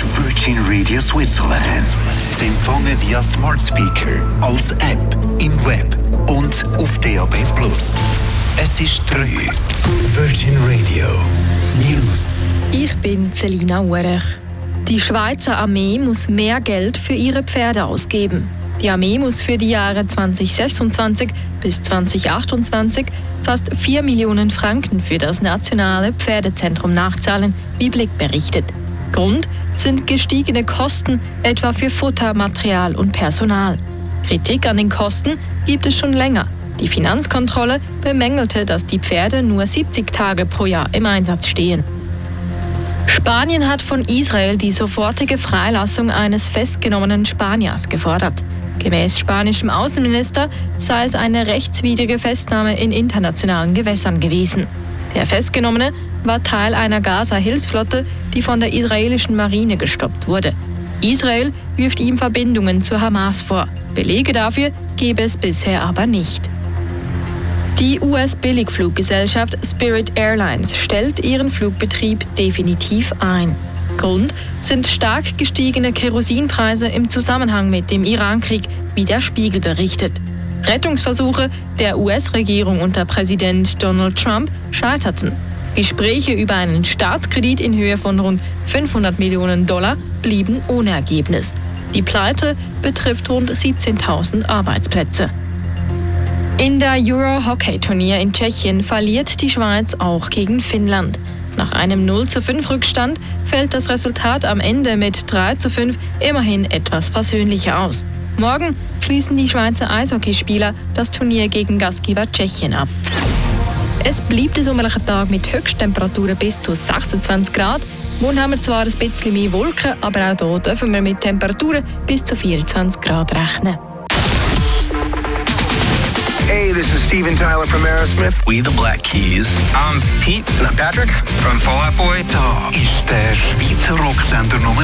Virgin Radio Switzerland. Zu empfangen via Smart Speaker, als App, im Web und auf DAB+. Es ist 3. Virgin Radio News. Ich bin Selina Urech. Die Schweizer Armee muss mehr Geld für ihre Pferde ausgeben. Die Armee muss für die Jahre 2026 bis 2028 fast 4 Millionen Franken für das nationale Pferdezentrum nachzahlen, wie Blick berichtet. Grund sind gestiegene Kosten, etwa für Futter, Material und Personal. Kritik an den Kosten gibt es schon länger. Die Finanzkontrolle bemängelte, dass die Pferde nur 70 Tage pro Jahr im Einsatz stehen. Spanien hat von Israel die sofortige Freilassung eines festgenommenen Spaniers gefordert. Gemäß spanischem Außenminister sei es eine rechtswidrige Festnahme in internationalen Gewässern gewesen. Der Festgenommene war Teil einer Gaza-Hilfsflotte, die von der israelischen Marine gestoppt wurde. Israel wirft ihm Verbindungen zur Hamas vor. Belege dafür gebe es bisher aber nicht. Die US-Billigfluggesellschaft Spirit Airlines stellt ihren Flugbetrieb definitiv ein. Grund sind stark gestiegene Kerosinpreise im Zusammenhang mit dem Irankrieg, wie der Spiegel berichtet. Rettungsversuche der US-Regierung unter Präsident Donald Trump scheiterten. Gespräche über einen Staatskredit in Höhe von rund $500 Millionen blieben ohne Ergebnis. Die Pleite betrifft rund 17.000 Arbeitsplätze. In der Euro-Hockey-Turnier in Tschechien verliert die Schweiz auch gegen Finnland. Nach einem 0:5 Rückstand fällt das Resultat am Ende mit 3:5 immerhin etwas versöhnlicher aus. Morgen schließen die Schweizer Eishockeyspieler das Turnier gegen Gastgeber Tschechien ab. Es bleibt ein sommerlicher Tag mit Höchsttemperaturen bis zu 26 Grad. Morgen haben wir zwar ein bisschen mehr Wolken, aber auch hier dürfen wir mit Temperaturen bis zu 24 Grad rechnen. Hey, this is Steven Tyler from Aerosmith. We the Black Keys. I'm Pete. And I'm Patrick from Fall Out Boy. Da ist der Schweizer Rocksender Nummer